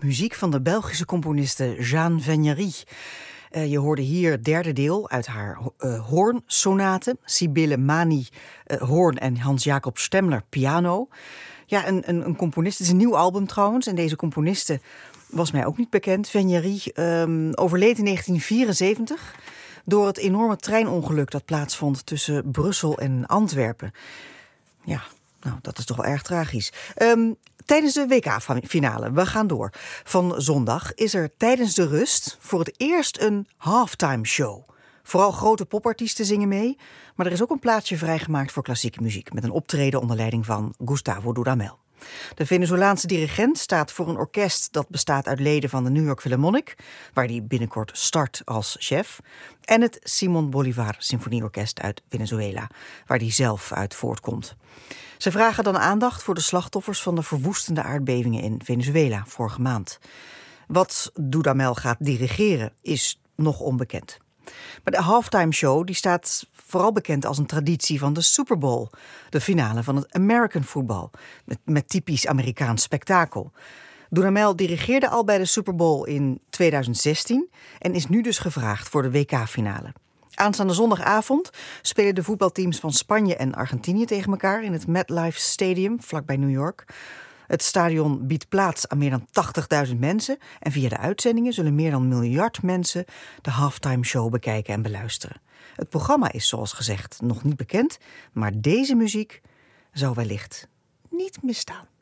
Muziek van de Belgische componiste Jeanne Vegnery. Je hoorde hier het derde deel uit haar hoornsonate. Sibylle Mani hoorn en Hans-Jacob Stemmler piano. Ja, een componist. Het is een nieuw album trouwens. En deze componiste was mij ook niet bekend. Vegnery overleed in 1974 door het enorme treinongeluk dat plaatsvond tussen Brussel en Antwerpen. Ja, nou, dat is toch wel erg tragisch. Tijdens de WK-finale, we gaan door. Van zondag is er tijdens de rust voor het eerst een halftime show. Vooral grote popartiesten zingen mee, maar er is ook een plaatsje vrijgemaakt voor klassieke muziek met een optreden onder leiding van Gustavo Dudamel. De Venezolaanse dirigent staat voor een orkest dat bestaat uit leden van de New York Philharmonic, waar hij binnenkort start als chef, en het Simon Bolivar Symfonieorkest uit Venezuela, waar hij zelf uit voortkomt. Ze vragen dan aandacht voor de slachtoffers van de verwoestende aardbevingen in Venezuela vorige maand. Wat Dudamel gaat dirigeren is nog onbekend. Maar de halftime show die staat vooral bekend als een traditie van de Super Bowl, de finale van het American football, met typisch Amerikaans spektakel. Dudamel dirigeerde al bij de Super Bowl in 2016 en is nu dus gevraagd voor de WK-finale. Aanstaande zondagavond spelen de voetbalteams van Spanje en Argentinië tegen elkaar in het MetLife Stadium vlakbij New York. Het stadion biedt plaats aan meer dan 80.000 mensen en via de uitzendingen zullen meer dan 1 miljard mensen de halftime show bekijken en beluisteren. Het programma is zoals gezegd nog niet bekend, maar deze muziek zou wellicht niet misstaan.